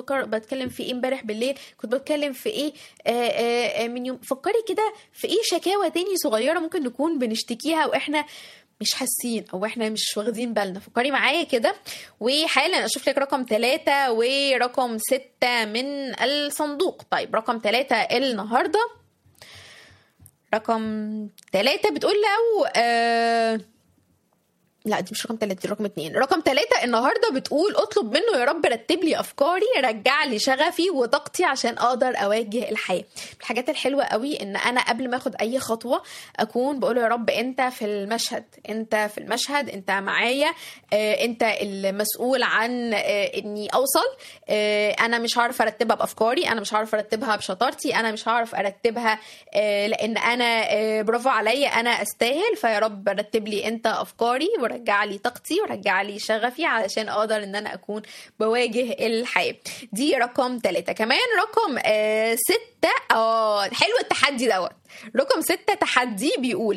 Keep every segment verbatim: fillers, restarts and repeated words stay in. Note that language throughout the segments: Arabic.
بفكر بتكلم في ايه امبارح بالليل، كنت بتكلم في ايه آآ آآ من يوم. فكري كده في ايه شكاوى تاني صغيرة ممكن نكون بنشتكيها واحنا مش حاسين او احنا مش واخدين بالنا. فكري معايا كده. وحالا اشوف لك رقم ثلاثة ورقم ستة من الصندوق. طيب رقم ثلاثة النهاردة، رقم ثلاثة بتقول لو آه لا دي مش رقم ثلاثة، دي رقم اتنين. رقم ثلاثة النهاردة بتقول اطلب منه يا رب رتب لي افكاري، رجع لي شغفي وطاقتي عشان اقدر اواجه الحياة. الحاجات الحلوة قوي ان انا قبل ما اخد اي خطوة اكون بقول يا رب انت في المشهد، انت في المشهد، انت معايا، آه انت المسؤول عن آه اني اوصل. آه انا مش عارف ارتبها بافكاري، انا مش عارف ارتبها بشطارتي، انا مش عارف ارتبها آه لان انا آه برافو عليا، انا استاهل. فيا رب رتب لي انت افكاري ورجع لي طاقتي ورجع لي شغفي علشان اقدر ان انا اكون بواجه الحياة. دي رقم ثلاثة. كمان رقم آه ستة، اه حلو التحدي دوت. رقم ستة تحدي بيقول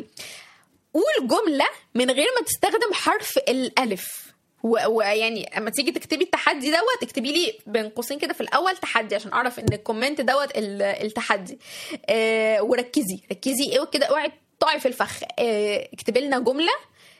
قول جملة من غير ما تستخدم حرف الالف. ويعني اما تيجي تكتبي التحدي دوت اكتبي لي بين قوسين كده في الاول تحدي عشان اعرف ان الكومنت دوت التحدي. آه وركزي ركزي ايه كده، اوعي تقعي في الفخ. آه اكتبي لنا جملة،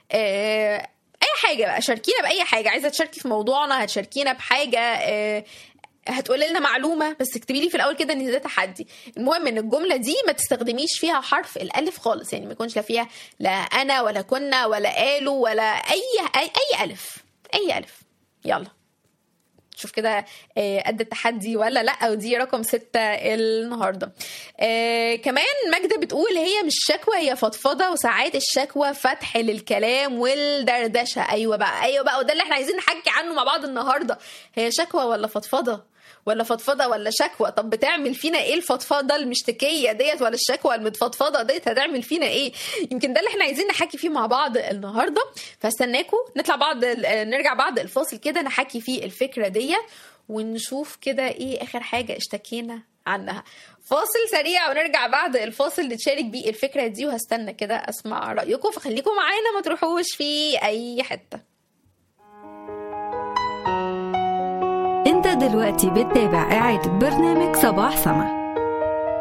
آه اي حاجه بقى، شاركينا باي حاجه. عايزه تشاركي في موضوعنا، هتشاركينا بحاجه، آه هتقولي لنا معلومه، بس اكتبي لي في الاول كده ان ده تحدي. المهم ان الجمله دي ما تستخدميش فيها حرف الالف خالص، يعني ما يكونش لا فيها لا انا ولا كنا ولا قالوا ولا اي اي, أي الف اي الف. يلا شوف كده قد التحدي ولا لا. ودي رقم ستة النهاردة. آه كمان ماجدة بتقول هي مش شكوى، هي فضفضة، وساعات الشكوى فتح للكلام والدردشة. ايوه بقى ايوه بقى وده اللي احنا عايزين نحكي عنه مع بعض النهاردة. هي شكوى ولا فضفضة ولا فضفضة ولا شكوى؟ طب بتعمل فينا ايه الفضفضة المشتكية ديت ولا الشكوى المتفضفضة ديت هتعمل فينا ايه؟ يمكن ده اللي احنا عايزين نحكي فيه مع بعض النهاردة. فاستناكم نطلع بعض نرجع بعد الفاصل كده نحكي فيه الفكرة ديت ونشوف كده ايه اخر حاجة اشتكينا عنها. فاصل سريع ونرجع بعد الفاصل نتشارك بيه الفكرة دي، وهستنى كده اسمع رأيكم. فخليكم معانا ما تروحوش في اي حتة. انت دلوقتي بتتابع إعادة برنامج صباح سما.